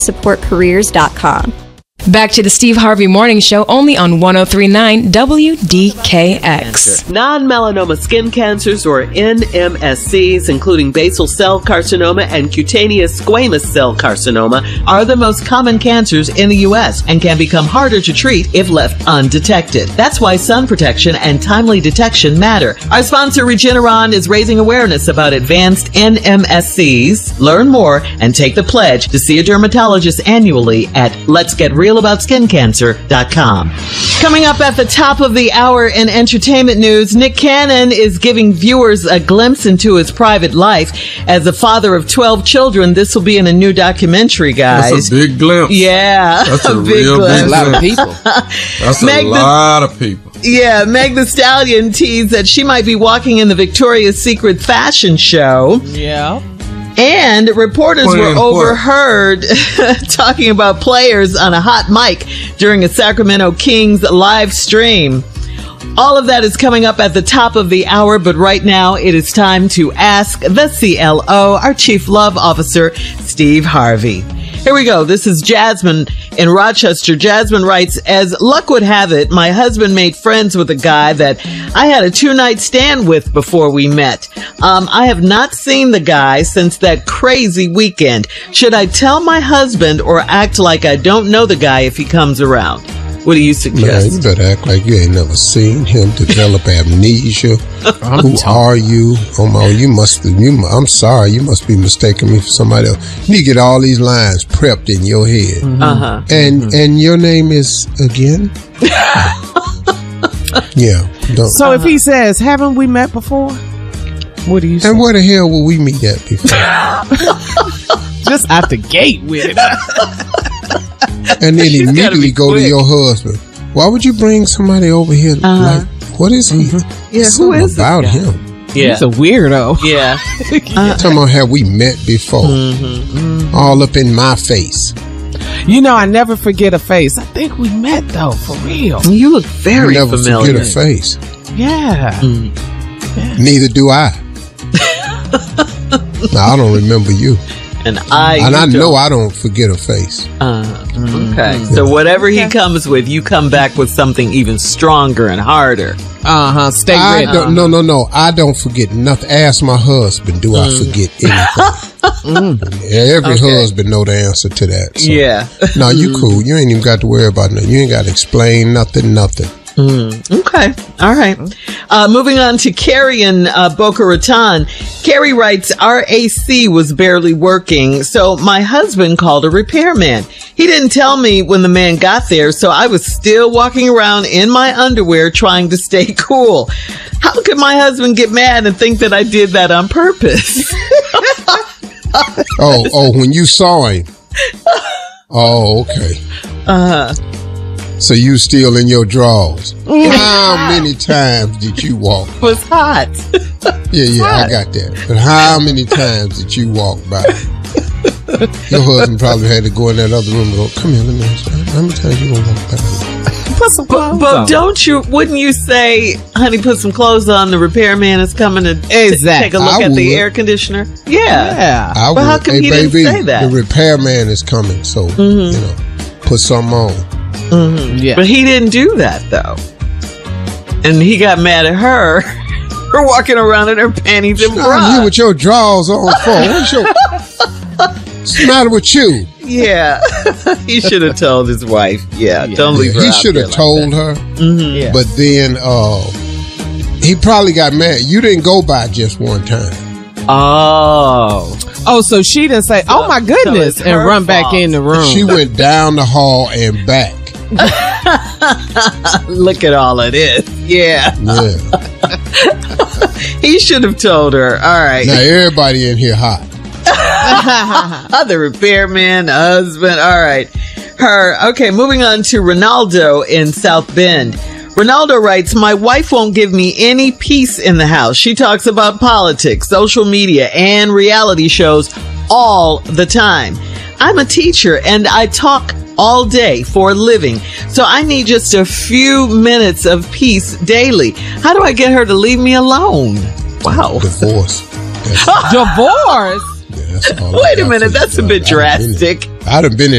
supportcareers.com. Back to the Steve Harvey Morning Show, only on 103.9 WDKX. Non-melanoma skin cancers, or NMSCs, including basal cell carcinoma and cutaneous squamous cell carcinoma, are the most common cancers in the U.S. and can become harder to treat if left undetected. That's why sun protection and timely detection matter. Our sponsor, Regeneron, is raising awareness about advanced NMSCs. Learn more and take the pledge to see a dermatologist annually at letsgetrealaboutSkinCancer.com. Coming up at the top of the hour in entertainment news, Nick Cannon is giving viewers a glimpse into his private life. As a father of 12 children, this will be in a new documentary, guys. That's a big glimpse. Yeah. That's a real big glimpse. A lot of people. That's a lot of people. Yeah, Meg Thee Stallion teased that she might be walking in the Victoria's Secret fashion show. Yeah. And reporters were overheard talking about players on a hot mic during a Sacramento Kings live stream. All of that is coming up at the top of the hour, but right now it is time to ask the CLO, our Chief Love Officer, Steve Harvey. Here we go. This is Jasmine in Rochester. Jasmine writes, as luck would have it, my husband made friends with a guy that I had a 2-night stand with before we met. I have not seen the guy since that crazy weekend. Should I tell my husband or act like I don't know the guy if he comes around? What do you suggest? Man, you better act like you ain't never seen him develop amnesia. Who are you? Oh my, I'm sorry, you must be mistaking me for somebody else. You need to get all these lines prepped in your head. Uh-huh. And your name is again? Yeah. So if he says, haven't we met before? What do you say? And where the hell will we meet at before? Just out the gate with it. And then immediately go to your husband. Why would you bring somebody over here? Like, what is he? Yeah, who is about this guy? him? Yeah. He's a weirdo. Yeah. Talking about have we met before? All up in my face. You know, I never forget a face. I think we met though, for real. You look very never familiar. Forget a face. Yeah. Neither do I. Now, I don't remember you. And I know I don't forget a face. Okay. So whatever he comes with, you come back with something even stronger and harder. Stay ready. No. I don't forget nothing. Ask my husband, do I forget anything? Every husband know the answer to that. So. Yeah. No, you cool. You ain't even got to worry about nothing. You ain't got to explain nothing. Okay. All right. Moving on to Carrie in Boca Raton. Carrie writes, our AC was barely working, so my husband called a repairman. He didn't tell me when the man got there, so I was still walking around in my underwear trying to stay cool. How could my husband get mad and think that I did that on purpose? When you saw him. Oh, okay. So you still in your drawers. How many times did you walk? It was hot. Yeah, I got that. But how many times did you walk by? Your husband probably had to go in that other room and go, come here, let me ask you. How many times you gonna walk by? Put some clothes But wouldn't you say, honey, put some clothes on, the repairman is coming to take a look at the air conditioner? Yeah. But how come he didn't say that? The repairman is coming, so, put something on. Yeah. But he didn't do that, though. And he got mad at her for walking around in her panties and bra. I'm here with your drawers on for. What's the matter with you? Yeah. He should have told his wife. Yeah. Don't leave her He out should have told her. Yeah. But then he probably got mad. You didn't go by just one time. Oh, so she didn't say, oh my goodness, and run back in the room. She went down the hall and back. Look at all of this. Yeah. He should have told her. All right. Now everybody in here hot. The repairman, husband. All right. Her. Okay, moving on to Ronaldo in South Bend. Ronaldo writes, my wife won't give me any peace in the house. She talks about politics, social media, and reality shows all the time. I'm a teacher and I talk all day for a living, so I need just a few minutes of peace daily. How do I get her to leave me alone? Wow. Divorce. Divorce? Yeah, wait a minute, that's a bit drastic. I done been in